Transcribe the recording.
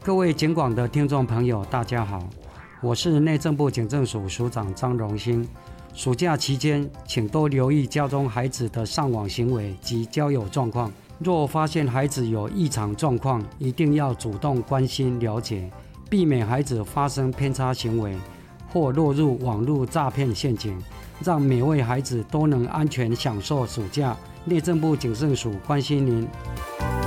各位警广的听众朋友大家好，我是内政部警政署署长张荣兴。暑假期间请多留意家中孩子的上网行为及交友状况，若发现孩子有异常状况，一定要主动关心了解，避免孩子发生偏差行为或落入网络诈骗陷阱，让每位孩子都能安全享受暑假。内政部警政署关心您。